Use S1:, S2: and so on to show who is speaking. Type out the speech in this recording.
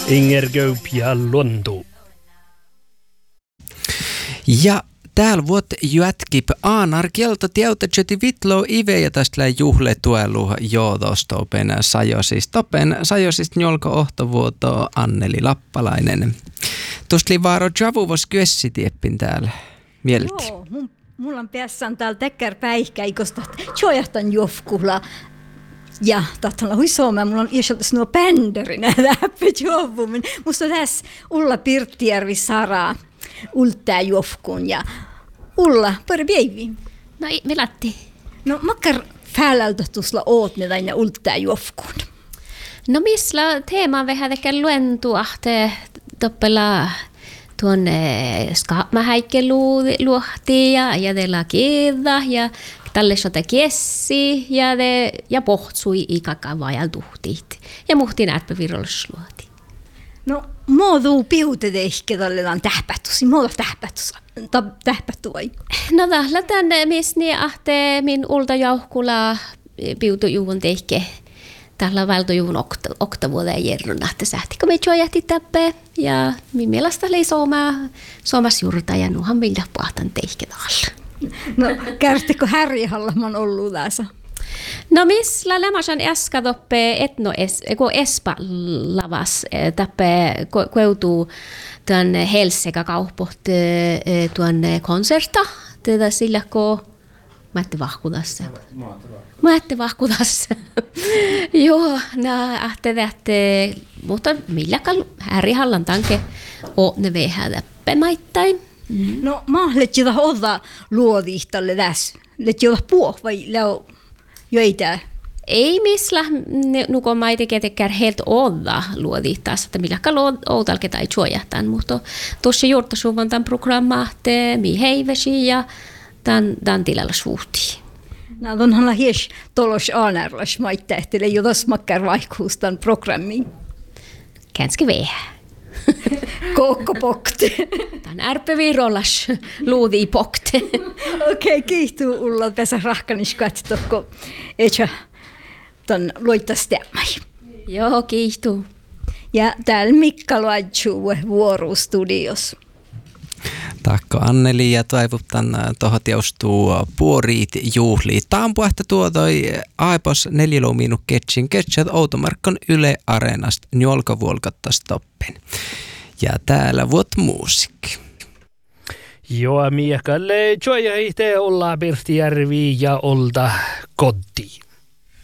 S1: Inger Gaup ja Luonto.
S2: Ja täällä vuot jätkip aanar kielto tiautetjeti vitlo ive ja tästä juhle tuelu joodostopen sajosist njolko ohtovuoto Anneli Lappalainen. Tuosta oli vaaro javuvos kyessitieppin täällä. Mielti.
S3: Joo, mulla on päässään täällä tekkär päihkäikosta, tjojahtan jofkulla. Ja tahtalla huisooma, mulla on isoltas nuo bänderinä läppit jovumin. Musta tässä Ulla Pirttijärvi Sara ulttaa jofkun ja Ulla, pari päivi.
S4: No me latti.
S3: No makkar fäälältä tuossa oot ne aina ulttaa jofkun.
S4: No missä teema vähän tekee luentuahte toppela tuonne skaapmähäikkelu-luohti ja teillä kiedä ja tälle sote kiessi ja pohtsui ikaka vajal tuhtiit. Ja muhtiin ärpävirollisluoti.
S3: No muoduu piutet ehkä tälleen tähpättusi, tähpättu vai?
S4: No tällä tänne misni ahte min ulta jauhkula piutujuun tehke. Tällä vältojuun oktavuoteen jerrun ahte sähtikö me juojahti täppä ja min mielestä oli soomas jurta ja nuhan millä puhtan tehke täällä.
S3: No kärtikö härjähallamman ollut tässä?
S4: No missä lämmäsen äskadoppe Espa-lavas täppä keutuu tuonne Helsega kaupoht tuonne konserta. Tätä sillä kun Matti Vahkudassa. Joo, mutta milläkään härjähallan tanke on ne vähän täppä maittain.
S3: No mahlet jota olla luodihtalle tässä. Let jota puh vai leo joita.
S4: Ei missä nuko maite ketekään helt olla luodihtaassa, että milläkään outalke tai juojahtaan, mutta tuossa juurtasuvan tämän programmaatte mi heivesi ja tämän tilalla suhtiin.
S3: No onhan hies tolos aanärlas maittaa, ettei jotas makkar vaikuus tämän programmiin.
S4: Kanske vähän.
S3: Kokkopokte.
S4: Tän ärpevirollas luudi pokte.
S3: Okei, kiihtuu Ulla tässä rahkaniskatsi tokko echa tän loittas tämmöi.
S4: Joo, kiihtuu.
S3: Ja täällä Mikka Loadjue vuorustudios.
S2: Takko Anneli ja toivotan tohot joustuu puoriit juhliit. Taampuahta tuotoi aipos 4 luuminu ketsin ketsät Outomarkkon Yle Areenast njolkavuolkatta stoppen. Ja täällä vuot musiikki.
S1: Joo, miekalle joja itse olla Pirttijärvi ja olta kotiin.